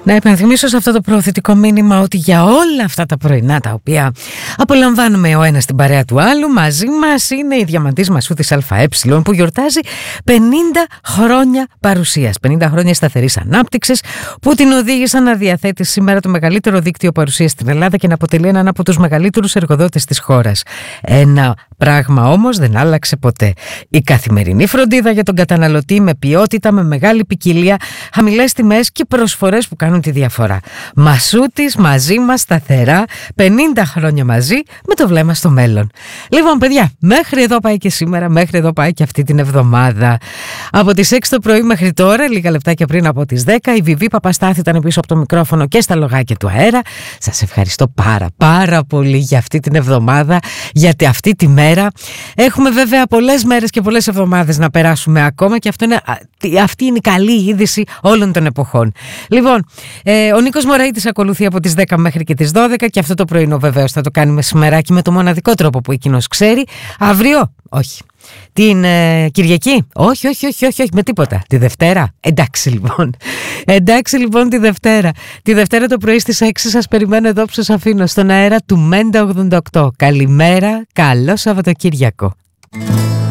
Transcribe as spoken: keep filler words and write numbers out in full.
Να υπενθυμίσω σε αυτό το προωθητικό μήνυμα ότι για όλα αυτά τα πρωινά τα οποία απολαμβάνουμε ο ένας στην παρέα του άλλου, μαζί μας είναι η Διαμαντής Μασούδης ΑΕ που γιορτάζει πενήντα χρόνια παρουσίας, πενήντα χρόνια σταθερής ανάπτυξης που την οδήγησαν να διαθέτει σήμερα το μεγαλύτερο δίκτυο παρουσίας στην Ελλάδα και να αποτελεί έναν από τους μεγαλύτερους εργοδότες της χώρας. Ένα πράγμα όμως δεν άλλαξε ποτέ. Η καθημερινή φροντίδα για τον καταναλωτή με ποιότητα, με μεγάλη ποικιλία, χαμηλές τιμές και προσφορές που κάνουν τη διαφορά. Μασούτης μαζί μας σταθερά, πενήντα χρόνια μαζί, με το βλέμμα στο μέλλον. Λοιπόν, παιδιά, μέχρι εδώ πάει και σήμερα, μέχρι εδώ πάει και αυτή την εβδομάδα. Από τις έξι το πρωί μέχρι τώρα, λίγα λεπτάκια πριν από τις δέκα, η Βιβί Παπαστάθη ήταν πίσω από το μικρόφωνο και στα λογάκια του αέρα. Σας ευχαριστώ πάρα πάρα πολύ για αυτή την εβδομάδα, γιατί αυτή τη μέρα έχουμε βέβαια πολλές μέρες και πολλές εβδομάδες να περάσουμε ακόμα και αυτό είναι, αυτή είναι η καλή είδηση όλων των εποχών. Λοιπόν, ε, ο Νίκος Μωραΐτης ακολουθεί από τις δέκα μέχρι και τις δώδεκα και αυτό το πρωινό βεβαίως θα το κάνει μεσημεράκι με το μοναδικό τρόπο που εκείνος ξέρει. Αύριο, όχι. Την ε, Κυριακή, όχι, όχι, όχι, όχι, όχι, με τίποτα. Τη Δευτέρα, εντάξει λοιπόν. Εντάξει λοιπόν τη Δευτέρα. Τη Δευτέρα το πρωί στις έξι σας περιμένω εδώ που σας αφήνω στον αέρα του Μέντα ογδόντα οκτώ. Καλημέρα, καλό Σαββατοκύριακο.